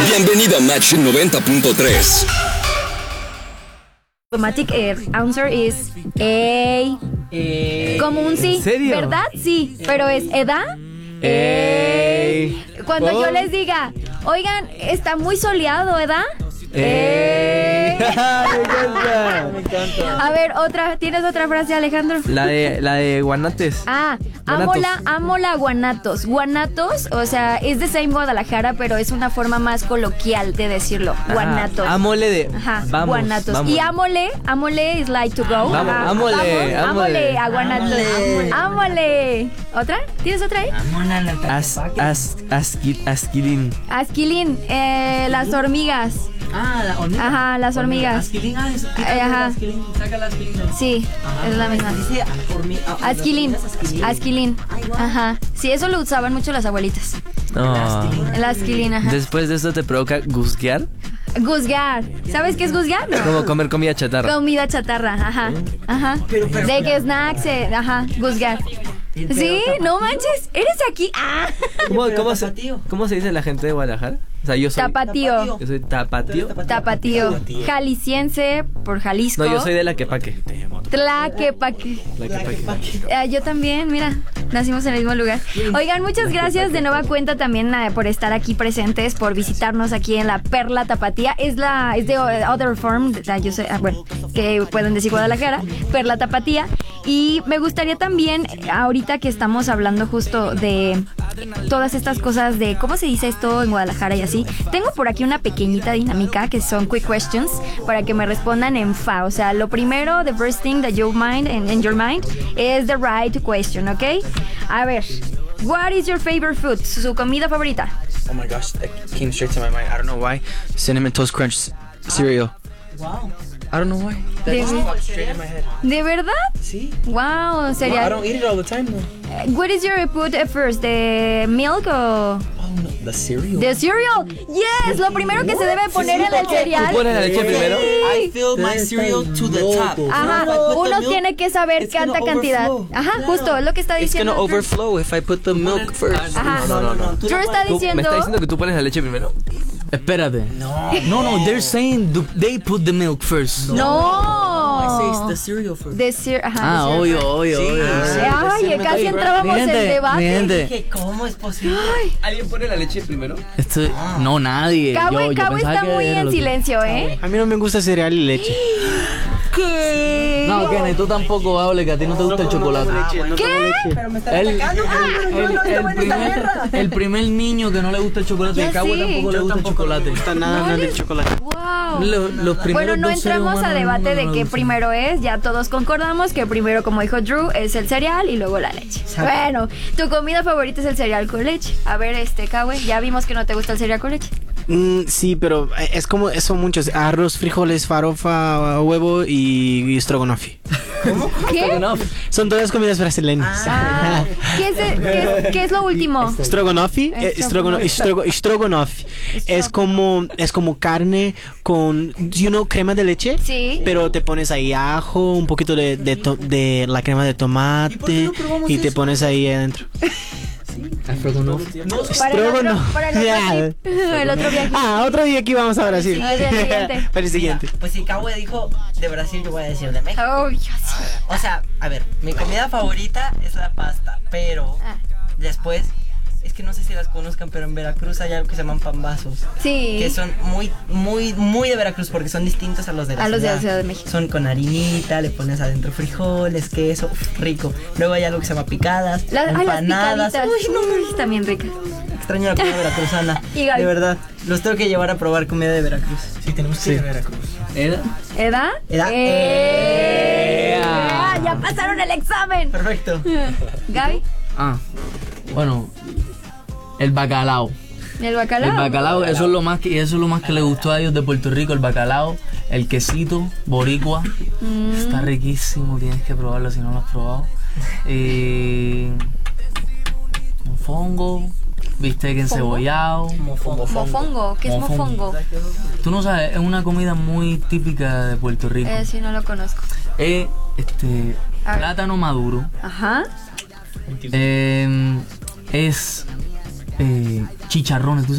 Bienvenido a Match 90.3. Automatic answer is A. Como un sí. ¿En serio? ¿Verdad? Sí. Pero es ¿edad? Cuando yo les diga, oigan, está muy soleado, ¿verdad? Me encanta. A ver, ¿tienes otra frase, Alejandro? La de Guanates. Amo la Guanatos. Guanatos, o sea, es de same Guadalajara, pero es una forma más coloquial de decirlo. Guanatos. Amole de. Ajá, Vamos, Guanatos. vamos. Y amole is like to go. Vamos, Ajá. amole. Amole a Guanatos. Amole. ¿Otra? ¿Tienes otra ahí? Asquilín. Asquilín, las hormigas. La hormiga. Ajá, las hormigas. Asquilín, eso. Ajá. Saca la asquilín. Sí, es la misma. Dice Asquilín. Asquilín. Ajá. Sí, eso lo usaban mucho las abuelitas. No. El asquilín, ajá. Después de esto te provoca guzguear. Guzgar. ¿Sabes qué es guzgar? No. Como comer comida chatarra. Comida chatarra, ajá. Ajá. De que snacks, ajá, guzgar. Sí, no manches, eres de aquí. ¿Cómo se dice la gente de Guadalajara? O sea, yo soy Tapatío. Yo soy tapatío. Tapatío. Jalisciense por Jalisco. No, yo soy de la Quepaque. Tlaquepaque. Yo también, mira, nacimos en el mismo lugar. Oigan, muchas gracias de nueva cuenta también por estar aquí presentes, por visitarnos aquí en la Perla Tapatía. Es de Other Form, yo sé, bueno, que pueden decir Guadalajara, Perla Tapatía. Y me gustaría también, ahorita que estamos hablando justo de todas estas cosas de cómo se dice esto en Guadalajara y así, tengo por aquí una pequeñita dinámica que son quick questions para que me respondan en fa. O sea, lo primero, the first thing that you mind in your mind is the right question, ¿ok? A ver, what is your favorite food? Su comida favorita. Oh my gosh, that came straight to my mind. I don't know why. Cinnamon Toast Crunch cereal. Wow. I don't know why. That just popped straight in my head. ¿De verdad? See? Wow, I sería. don't eat it all the time though. What is your food first? ¿The milk o Oh no, the cereal. the cereal? Yes, lo primero que se debe poner en el cereal. ¿Tú pones la leche primero? I fill my cereal to the top. Ajá, If I put the uno milk, tiene que saber it's gonna cuánta cantidad. overflow. Ajá, justo, es lo que está It's diciendo. gonna overflow if I put the milk first. Ajá. No. Drew está ¿Me diciendo. está diciendo que tú pones la leche primero? Espérate. No, they're saying they put the milk first. I say it's No. the cereal first. Ajá. Obvio. Ay, casi entrábamos en Mi debate. gente, Dije, ¿cómo es posible? ¿Alguien pone la leche primero? no, nadie. Cabo Yo está pensaba que muy era en lo que- silencio, ¿eh? A mí no me gusta cereal y leche. ¿Qué? No, Kenny, tú tampoco hables que a ti no te gusta el chocolate. ¿Qué? Pero me está El, atacando. el primer niño que no le gusta el chocolate, Ya el Cabo sí. tampoco le gusta el chocolate. No gusta nada del chocolate. Wow. Los primeros Bueno, no dos seres entramos a humanos debate del de mundo qué no le primero es. Ya todos concordamos que primero, como dijo Drew, es el cereal y luego la leche. Bueno, tu comida favorita es el cereal con leche. A ver, Kawe, ya vimos que no te gusta el cereal con leche. Sí, pero es como, son muchos. Arroz, frijoles, farofa, huevo y stroganoff. ¿Qué? Son todas comidas brasileñas. Ah, ¿qué es lo último? Stroganoff, stroganoff es como carne con, crema de leche. Sí. Pero te pones ahí ajo, un poquito de la crema de tomate y te pones ahí adentro. Para el otro viaje. Otro día aquí vamos a Brasil. Sí, el siguiente. Para el siguiente. Pues si Cabo dijo de Brasil, yo voy a decir de México. Oh, yo sí. O sea, a ver, mi comida favorita es la pasta, pero después, es que no sé si las conozcan, pero en Veracruz hay algo que se llaman pambazos. Sí. Que son muy de Veracruz porque son distintos a los de la A los de la ciudad. Ciudad de México. Son con harinita, le pones adentro frijoles, queso, rico. Luego hay algo que se llama picadas, Las empanadas. picaditas. Uy, no, están bien ricas. Extraño la comida veracruzana. Y Gaby. De verdad, los tengo que llevar a probar comida de Veracruz. Sí, tenemos que ir a Veracruz. ¿Edad? Ya pasaron el examen. Perfecto. Gaby, Bueno, el bacalao. el bacalao. El bacalao, eso es lo más que le gustó a ellos de Puerto Rico, el bacalao, el quesito boricua. Está riquísimo, tienes que probarlo si no lo has probado. Mofongo, bistec encebollado. Mofongo. ¿Qué es mofongo? Tú no sabes, es una comida muy típica de Puerto Rico. Sí, no lo conozco. Es A ver. plátano maduro. Ajá. Es chicharrones. ¿Tú